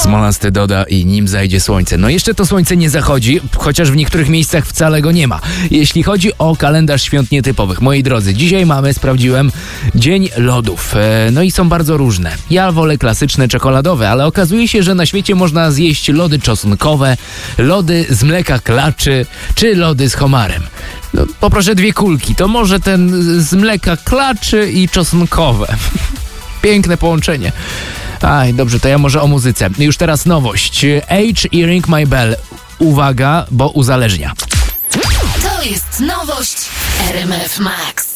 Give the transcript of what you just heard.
Smolasty Doda i Nim zajdzie słońce. No jeszcze to słońce nie zachodzi, chociaż w niektórych miejscach wcale go nie ma. Jeśli chodzi o kalendarz świąt nietypowych, moi drodzy, dzisiaj mamy, sprawdziłem, Dzień Lodów. No i są bardzo różne. Ja wolę klasyczne czekoladowe, ale okazuje się, że na świecie można zjeść lody czosnkowe, lody z mleka klaczy, czy lody z homarem. No, poproszę 2 kulki, to może ten z mleka klaczy i czosnkowe. Piękne połączenie. Aj, dobrze, to ja może o muzyce. Już teraz nowość. Age i Ring My Bell. Uwaga, bo uzależnia. To jest nowość RMF Max.